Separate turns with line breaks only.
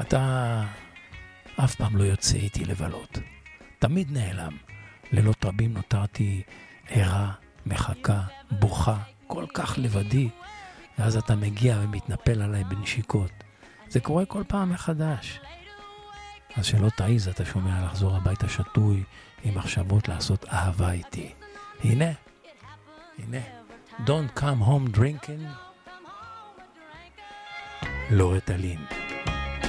אתה אף פעם לא יוצא איתי לבלות. תמיד נעלם. לילות רבים נותרתי ערה, מחכה, בוכה, כל כך לבדי. ואז אתה מגיע ומתנפל עליי בנשיקות. זה קורה כל פעם מחדש. אז שלא תעיז, אתה שומע לחזור הביתה שטוי עם מחשבות לעשות אהבה איתי. הנה. Don't come home drinking. לא רטלין.